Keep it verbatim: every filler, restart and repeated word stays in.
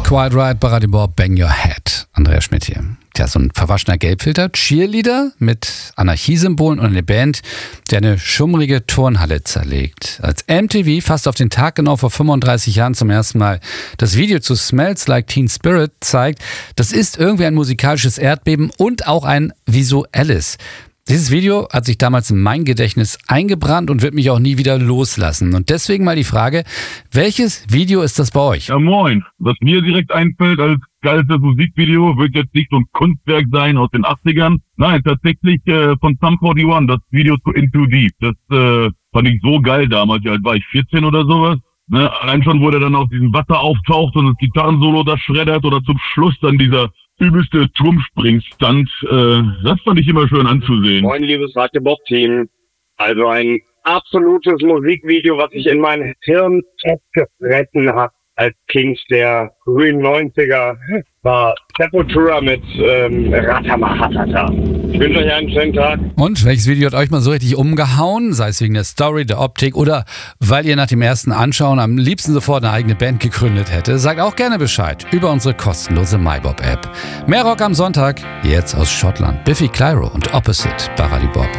Quiet Riot bei Radio Bob, Bang Your Head. Andreas Schmidt hier. Tja, so ein verwaschener Gelbfilter, Cheerleader mit Anarchiesymbolen und eine Band, die eine schummrige Turnhalle zerlegt. Als M T V fast auf den Tag genau vor fünfunddreißig Jahren zum ersten Mal das Video zu Smells Like Teen Spirit zeigt, das ist irgendwie ein musikalisches Erdbeben und auch ein visuelles. Dieses Video hat sich damals in mein Gedächtnis eingebrannt und wird mich auch nie wieder loslassen. Und deswegen mal die Frage, welches Video ist das bei euch? Ja, moin. Was mir direkt einfällt als geilstes Musikvideo, wird jetzt nicht so ein Kunstwerk sein aus den achtzigern. Nein, tatsächlich äh, von Sum einundvierzig, das Video zu Into Deep. Das äh, fand ich so geil damals. Wie alt war ich? vierzehn oder sowas? Ne? Allein schon, wo der dann aus diesem Wasser auftaucht und das Gitarrensolo da schreddert oder zum Schluss dann dieser übelste Turmspringstand, äh, das fand ich immer schön anzusehen. Moin, liebes Radio Bob Team. Also ein absolutes Musikvideo, was sich in mein Hirn festgefressen hat als Kind der frühen neunziger, war Sepultura mit ähm, Ratamahatata. Ich wünsche euch einen schönen Tag. Und welches Video hat euch mal so richtig umgehauen? Sei es wegen der Story, der Optik oder weil ihr nach dem ersten Anschauen am liebsten sofort eine eigene Band gegründet hätte? Sagt auch gerne Bescheid über unsere kostenlose MyBob-App. Mehr Rock am Sonntag, jetzt aus Schottland. Biffy Clyro und Opposite bei Radio Bob.